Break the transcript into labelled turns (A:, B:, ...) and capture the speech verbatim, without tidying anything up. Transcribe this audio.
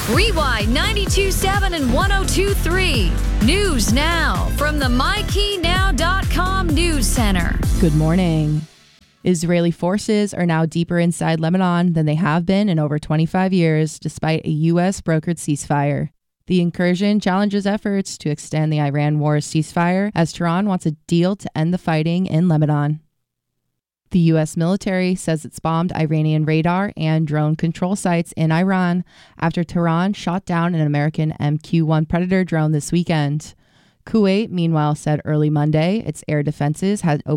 A: Rewind ninety-two point seven and one oh two point three. News now from the my key now dot com News Center.
B: Good morning. Israeli forces are now deeper inside Lebanon than they have been in over twenty-five years, despite a U S brokered ceasefire. The incursion challenges efforts to extend the Iran war's ceasefire, as Tehran wants a deal to end the fighting in Lebanon. The U S military says it's bombed Iranian radar and drone control sites in Iran after Tehran shot down an American M Q one Predator drone this weekend. Kuwait, meanwhile, said early Monday its air defenses had